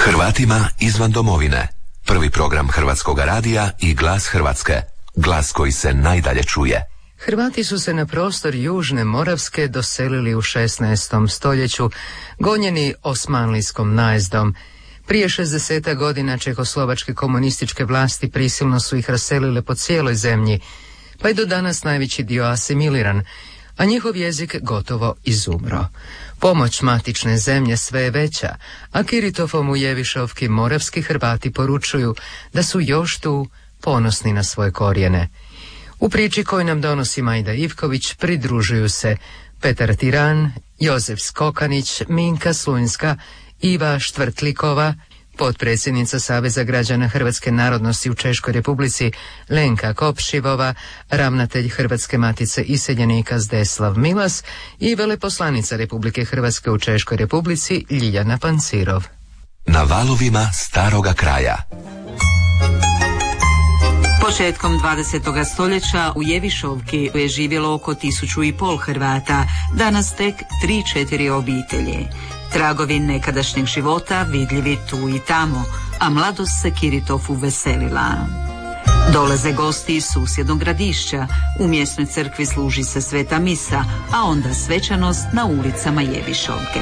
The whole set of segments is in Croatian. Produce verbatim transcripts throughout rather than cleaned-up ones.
Hrvatima izvan domovine. Prvi program Hrvatskog radija i Glas Hrvatske. Glas koji se najdalje čuje. Hrvati su se na prostor Južne Moravske doselili u šesnaestom stoljeću, gonjeni osmanlijskom najezdom. Prije šezdeset godina čehoslovačke komunističke vlasti prisilno su ih raselile po cijeloj zemlji, pa je do danas najveći dio asimiliran, a njihov jezik gotovo izumro. Pomoć matične zemlje sve je veća, a Kiritofom u Jevišovki moravski Hrvati poručuju da su još tu ponosni na svoje korijene. U priči koju nam donosi Majda Ivković pridružuju se Petar Tiran, Jozef Skokanić, Minka Slunjska, Iva Štvrtlikova, potpredsjednica Saveza građana Hrvatske narodnosti u Češkoj Republici Lenka Kopšivova, ravnatelj Hrvatske matice iseljenika Zdeslav Milas i veleposlanica Republike Hrvatske u Češkoj Republici Ljiljana Pancirov. Na valovima staroga kraja. Početkom dvadesetog stoljeća u Jevišovki je živjelo oko tisuću i pol Hrvata, danas tek tri, četiri obitelji. Tragovi nekadašnjeg života vidljivi tu i tamo, a mladost se Kiritofu veselila. Dolaze gosti iz susjednog gradišća, u mjesnoj crkvi služi se sveta misa, a onda svečanost na ulicama Jevišovke.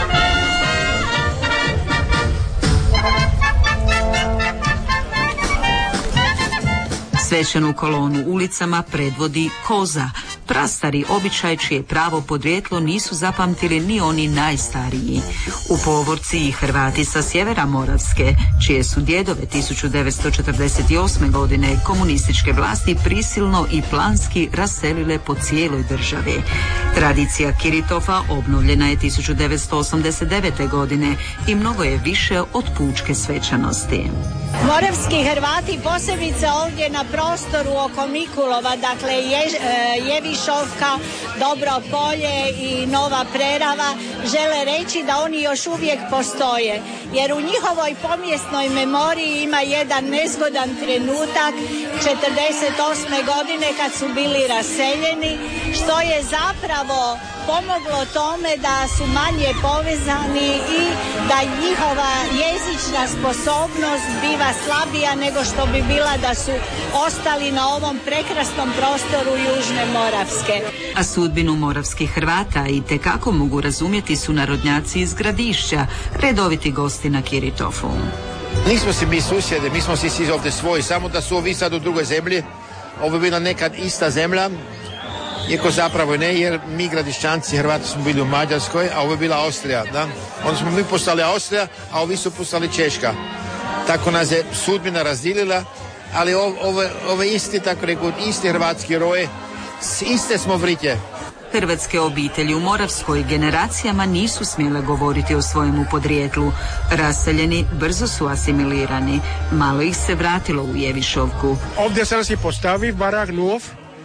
Svečanu kolonu ulicama predvodi koza, prastari običaj čije pravo podrijetlo nisu zapamtili ni oni najstariji. U povorci i Hrvati sa sjevera Moravske, čije su djedove tisuću devetsto četrdeset osme godine komunističke vlasti prisilno i planski raselile po cijeloj državi. Tradicija Kiritofa obnovljena je tisuću devetsto osamdeset devete godine i mnogo je više od pučke svečanosti. Moravski Hrvati, posebice ovdje na prostoru oko Mikulova, dakle je, Jevišovka, Dobro polje i Nova Prerava, žele reći da oni još uvijek postoje, jer u njihovoj pomjesnoj memoriji ima jedan nezgodan trenutak četrdeset osme godine kad su bili raseljeni, što je zapravo pomoglo tome da su manje povezani i da njihova jezična sposobnost biva slabija nego što bi bila da su ostali na ovom prekrasnom prostoru Južne Moravske. A sudbinu moravskih Hrvata i tekako mogu razumjeti su narodnjaci iz Gradišća, redoviti gosti na Kiritofu. Nismo si mi susjede, mi smo si svi ovdje svoji, samo da su ovi sad u drugoj zemlji. Ovo je bila nekad ista zemlja, iako zapravo ne, jer mi Gradišćanci, Hrvati smo bili u Mađarskoj, a ovo je bila Austrija, da? Onda smo mi postali Austrija, a ovi su postali Češka. Tako nas je sudbina razdijelila, ali ove, ove isti, tako rekao, isti hrvatski roje, iste smo vrike. Hrvatske obitelji u Moravskoj generacijama nisu smjele govoriti o svojemu podrijetlu. Raseljeni brzo su asimilirani. Malo ih se vratilo u Jevišovku. Ovdje sam si postavio barak nov,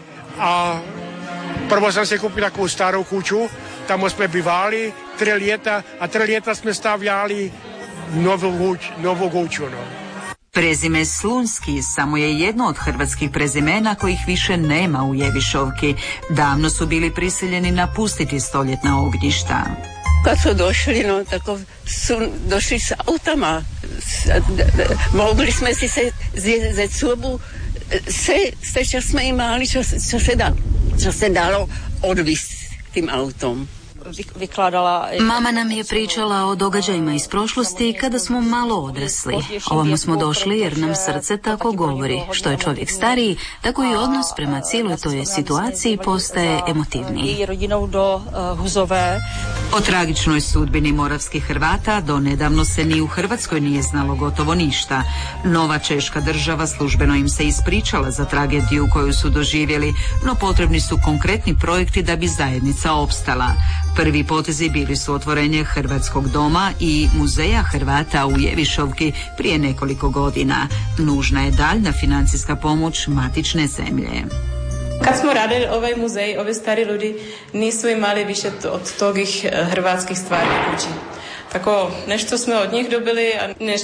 a prvo sam se kupila neku staru kuću, tamo smo bivali tri ljeta, a tri ljeta smo stavljali novu, novu kuću. No. Prezime Slunski samo je jedno od hrvatskih prezimena kojih više nema u Jevišovki. Davno su bili prisiljeni napustiti stoljetna ognjišta. Kad su došli, no, tako su došli s autama. Mogli smo si se za sobu, sve, sve što smo imali, što, što, se, da, što se dalo odvesti tim autom. Mama nam je pričala o događajima iz prošlosti kada smo malo odrasli. Ovamo smo došli jer nam srce tako govori. Što je čovjek stariji, tako i odnos prema cijeloj toj situaciji postaje emotivniji. O tragičnoj sudbini moravskih Hrvata do nedavno se ni u Hrvatskoj nije znalo gotovo ništa. Nova Češka država službeno im se ispričala za tragediju koju su doživjeli, no potrebni su konkretni projekti da bi zajednica opstala. Prvi potezi bili su otvorenje Hrvatskog doma i muzeja Hrvata u Jevišovki prije nekoliko godina. Nužna je daljna financijska pomoć matične zemlje. Kad smo radili ovaj muzej, ovi stari ljudi nisu imali više od togih hrvatskih stvari u kući. Tako nešto smo od njih dobili, a nešto